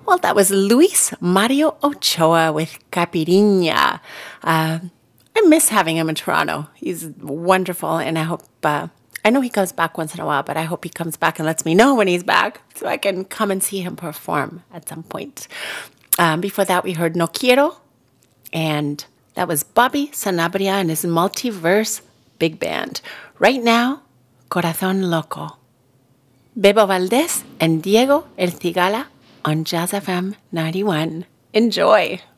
Well, that was Luis Mario Ochoa with Caipirinha. I miss having him in Toronto. He's wonderful, and I hope, I know he comes back once in a while, but I hope he comes back and lets me know when he's back so I can come and see him perform at some point. Before that, we heard No Quiero, and that was Bobby Sanabria and his Multiverse Big Band. Right now, Corazón Loco. Bebo Valdez and Diego El Cigala on Jazz FM 91. Enjoy.